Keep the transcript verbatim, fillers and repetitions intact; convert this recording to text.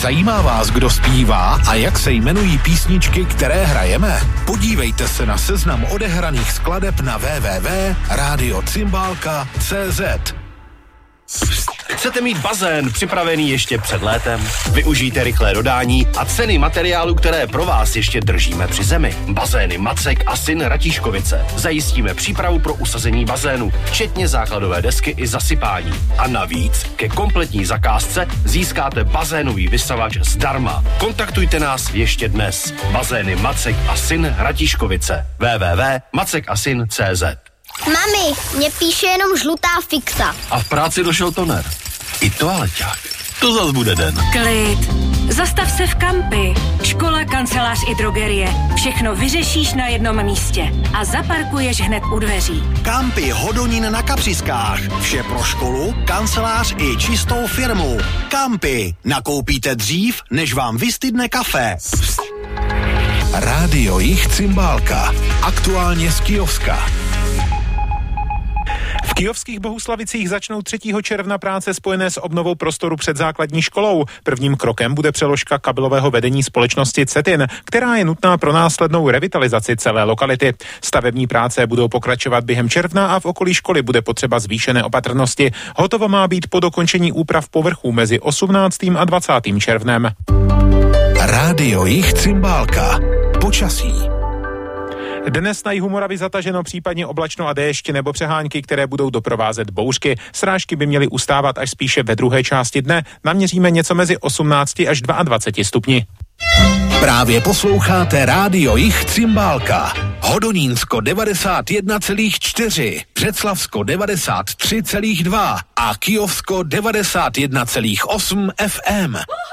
Zajímá vás, kdo zpívá a jak se jmenují písničky, které hrajeme? Podívejte se na seznam odehraných skladeb na w w w tečka radio cymbálka tečka c z. Chcete mít bazén připravený ještě před létem? Využijte rychlé dodání a ceny materiálu, které pro vás ještě držíme při zemi. Bazény Macek a Syn Ratíškovice. Zajistíme přípravu pro usazení bazénu, včetně základové desky i zasypání. A navíc ke kompletní zakázce získáte bazénový vysavač zdarma. Kontaktujte nás ještě dnes. Bazény Macek a Syn Ratíškovice. w w w tečka macek a syn tečka c z. Mami, mě píše jenom žlutá fixa. A v práci došel toner. I toaleťák. To zas bude den. Klid. Zastav se v Kampi. Škola, kancelář i drogerie. Všechno vyřešíš na jednom místě. A zaparkuješ hned u dveří. Kampi Hodonín na Kapřiskách. Vše pro školu, kancelář i čistou firmu. Kampi. Nakoupíte dřív, než vám vystydne kafe. Rádio Jich Cymbálka. Aktuálně z Kyjovska. V kyjovských Bohuslavicích začnou třetího června práce spojené s obnovou prostoru před základní školou. Prvním krokem bude přeložka kabelového vedení společnosti Cetin, která je nutná pro následnou revitalizaci celé lokality. Stavební práce budou pokračovat během června a v okolí školy bude potřeba zvýšené opatrnosti. Hotovo má být po dokončení úprav povrchů mezi osmnáctým a dvacátým červnem. Rádio Jich Cymbálka. Počasí. Dnes na jihu Moravy zataženo, případně oblačno a déšť nebo přehánky, které budou doprovázet bouřky. Srážky by měly ustávat až spíše ve druhé části dne. Naměříme něco mezi osmnácti až dvaceti stupni. Právě posloucháte Rádio Jich Cymbálka. Hodonínsko devadesát jedna celá čtyři, Břeclavsko devadesát tři celá dva a Kyjovsko devadesát jedna celá osm F M.